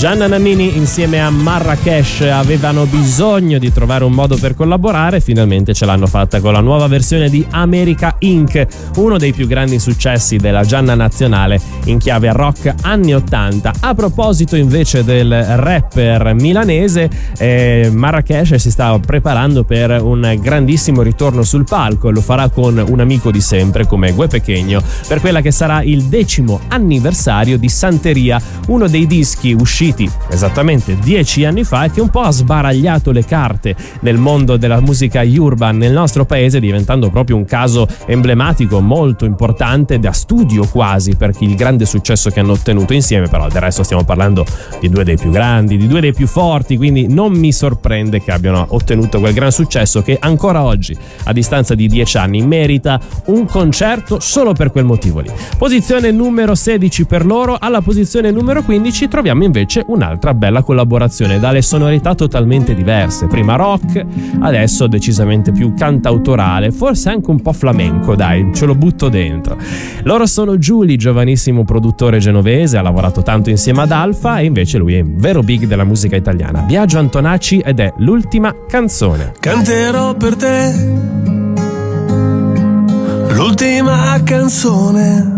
Gianna Nannini insieme a Marrakesh avevano bisogno di trovare un modo per collaborare, finalmente ce l'hanno fatta con la nuova versione di America Inc., uno dei più grandi successi della Gianna nazionale in chiave rock anni 80. A proposito invece del rapper milanese, Marrakesh si sta preparando per un grandissimo ritorno sul palco, lo farà con un amico di sempre come Gue Pequeno per quella che sarà il 10° anniversario di Santeria, uno dei dischi usciti esattamente 10 anni fa e che un po' ha sbaragliato le carte nel mondo della musica urban nel nostro paese, diventando proprio un caso emblematico molto importante, da studio quasi, per il grande successo che hanno ottenuto insieme. Però del resto stiamo parlando di due dei più grandi, di due dei più forti, quindi non mi sorprende che abbiano ottenuto quel gran successo che ancora oggi, a distanza di 10 anni, merita un concerto solo per quel motivo lì. Posizione numero 16 per loro. Alla posizione numero 15 troviamo invece un'altra bella collaborazione dalle sonorità totalmente diverse, prima rock, adesso decisamente più cantautorale, forse anche un po' flamenco, dai, ce lo butto dentro. Loro sono Giuli, giovanissimo produttore genovese, ha lavorato tanto insieme ad Alfa e invece lui è un vero big della musica italiana. Biagio Antonacci ed è L'ultima canzone. Canterò per te l'ultima canzone